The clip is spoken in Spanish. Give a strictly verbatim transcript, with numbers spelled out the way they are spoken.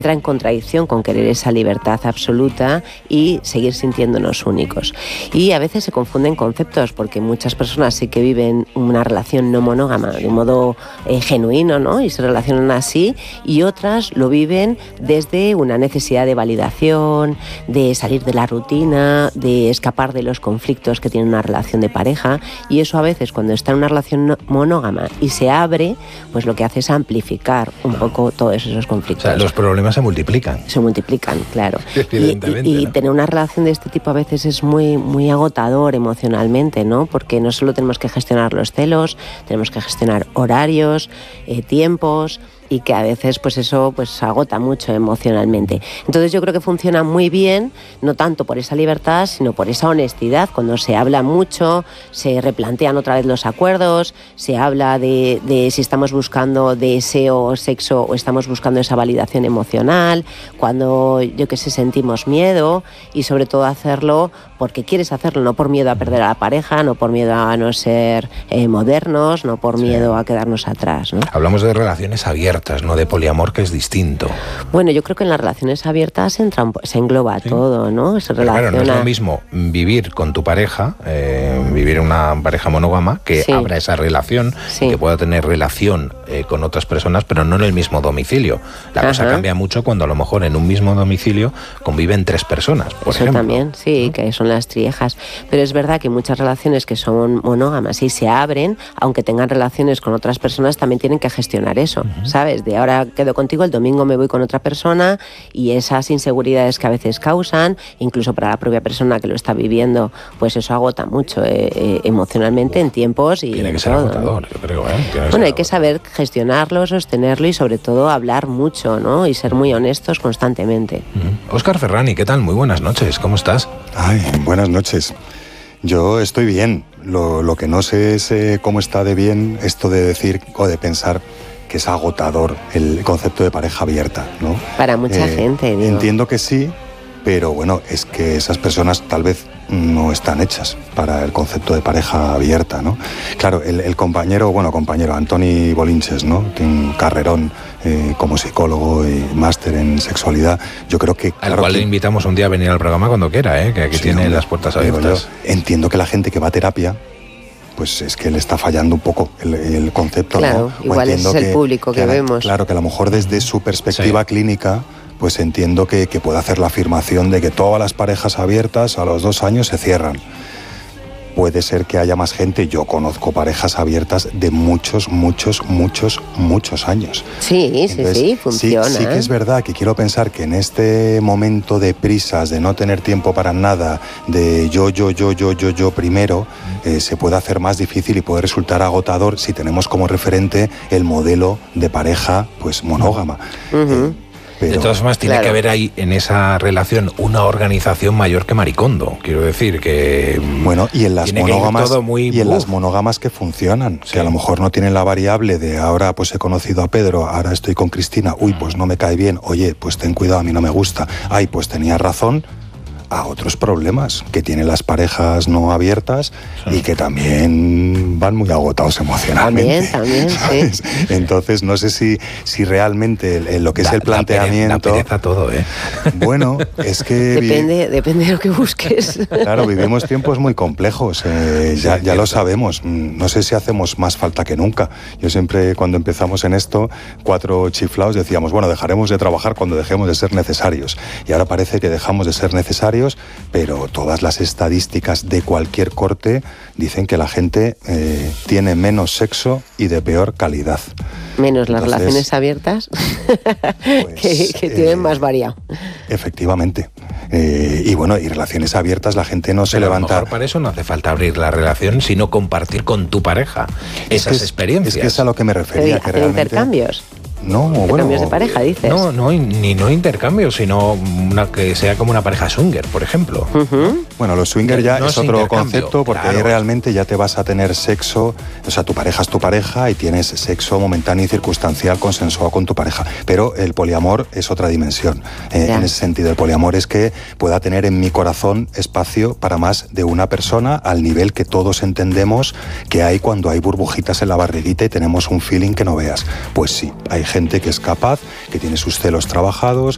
entra en contradicción con querer esa libertad absoluta y seguir sintiéndonos únicos. Y a veces se confunden conceptos porque muchas personas sí que viven una relación no monógama de un modo eh, genuino, ¿no? Y se relacionan así, y otras lo viven desde una necesidad de validación, de salir de la rutina, de escapar de los conflictos que tiene una relación de pareja, y eso a veces cuando está en una relación no monógama y se abre, pues lo que hace es amplificar un poco todos esos conflictos. O sea, los problemas se multiplican. Se multiplican, claro. Evidentemente, y, y, y ¿no? tener una relación de este tipo a veces es muy, muy agotador emocionalmente, ¿no? Porque no solo tenemos que gestionar los celos, tenemos que gestionar horarios, eh, tiempos, y que a veces pues eso pues agota mucho emocionalmente. Entonces yo creo que funciona muy bien, no tanto por esa libertad, sino por esa honestidad. Cuando se habla mucho, se replantean otra vez los acuerdos, se habla de, de si estamos buscando deseo o sexo o estamos buscando esa validación emocional, cuando, yo qué sé, sentimos miedo, y sobre todo hacerlo porque quieres hacerlo, no por miedo a perder a la pareja, no por miedo a no ser eh, modernos, no por miedo sí. a quedarnos atrás, ¿no? Hablamos de relaciones abiertas, no de poliamor, que es distinto. Bueno, yo creo que en las relaciones abiertas entra, se engloba sí. todo, ¿no? Se relaciona... Claro, no es lo mismo vivir con tu pareja, eh, vivir en una pareja monógama, que sí. abra esa relación, sí. y que pueda tener relación eh, con otras personas, pero no en el mismo domicilio. La Ajá. cosa cambia mucho cuando a lo mejor en un mismo domicilio conviven tres personas, por Eso ejemplo. también, sí, ¿no? Que son las triejas. Pero es verdad que muchas relaciones que son monógamas y se abren, aunque tengan relaciones con otras personas, también tienen que gestionar eso, uh-huh. ¿sabes? De ahora quedo contigo, el domingo me voy con otra persona, y esas inseguridades que a veces causan, incluso para la propia persona que lo está viviendo, pues eso agota mucho eh, eh, emocionalmente en tiempos y Tiene en que ser todo, agotador, ¿no? yo creo, ¿eh? Tiene Bueno, hay agotador. que saber gestionarlo, sostenerlo y sobre todo hablar mucho, ¿no? Y ser muy honestos constantemente. Uh-huh. Óscar Ferrani, ¿qué tal? Muy buenas noches, ¿cómo estás? Ay, buenas noches. Yo estoy bien. Lo, lo que no sé es eh, cómo está de bien esto de decir o de pensar que es agotador el concepto de pareja abierta, ¿no? Para mucha eh, gente, digo. Entiendo que sí, pero bueno, es que esas personas tal vez no están hechas para el concepto de pareja abierta, ¿no? Claro, el, el compañero, bueno, compañero, Antoni Bolinches, ¿no? Tiene un carrerón eh, como psicólogo y máster en sexualidad. Yo creo que... Al claro cual que, le invitamos un día a venir al programa cuando quiera, ¿eh? Que aquí sí, tiene hombre, las puertas abiertas. Yo entiendo que la gente que va a terapia, pues es que le está fallando un poco el, el concepto, claro, ¿no? Igual ese es el que, público que, que vemos. La, claro, que a lo mejor desde su perspectiva sí. clínica, pues entiendo que, que puede hacer la afirmación de que todas las parejas abiertas a los dos años se cierran. Puede ser que haya más gente. Yo conozco parejas abiertas de muchos, muchos, muchos, muchos años. Sí, Entonces, sí, sí, funciona. Sí, sí que es verdad que quiero pensar que en este momento de prisas, de no tener tiempo para nada, de yo, yo, yo, yo, yo, yo primero, eh, se puede hacer más difícil y puede resultar agotador si tenemos como referente el modelo de pareja, pues, monógama. Uh-huh. Eh, Pero, de todas formas, tiene claro. que haber ahí en esa relación una organización mayor que Maricondo. Quiero decir que... Bueno, y en las monógamas todo muy, y en uf. las monógamas que funcionan, sí. que a lo mejor no tienen la variable de ahora pues he conocido a Pedro, ahora estoy con Cristina, uy, pues no me cae bien, oye, pues ten cuidado, a mí no me gusta, ay, pues tenía razón, a otros problemas que tienen las parejas no abiertas sí. y que también van muy agotados emocionalmente. También, también, sí. Entonces, no sé si, si realmente lo que da, es el planteamiento... Da pereza todo, ¿eh? Bueno, es que... Depende, vi... depende de lo que busques. Claro, vivimos tiempos muy complejos, eh, ya, ya lo sabemos. No sé si hacemos más falta que nunca. Yo siempre, cuando empezamos en esto, cuatro chiflaos decíamos, bueno, dejaremos de trabajar cuando dejemos de ser necesarios. Y ahora parece que dejamos de ser necesarios, pero todas las estadísticas de cualquier corte dicen que la gente eh, tiene menos sexo y de peor calidad. Menos las Entonces, relaciones abiertas, pues, que, que tienen eh, más variado. Efectivamente. Eh, y bueno, y relaciones abiertas, la gente no se pero levanta... A lo mejor para eso no hace falta abrir la relación, sino compartir con tu pareja es esas que, experiencias. Es que es a lo que me refería. ¿Hacer que realmente... intercambios? No, intercambios bueno, de pareja, dices. No, no, ni no intercambios, sino una que sea como una pareja swinger, por ejemplo. Uh-huh. Bueno, los swinger ya no es otro concepto, porque claro. ahí realmente ya te vas a tener sexo, o sea, tu pareja es tu pareja y tienes sexo momentáneo y circunstancial consensuado con tu pareja. Pero el poliamor es otra dimensión. Eh, en ese sentido, el poliamor es que pueda tener en mi corazón espacio para más de una persona al nivel que todos entendemos que hay cuando hay burbujitas en la barriguita y tenemos un feeling que no veas. Pues sí, hay gente que es capaz, que tiene sus celos trabajados,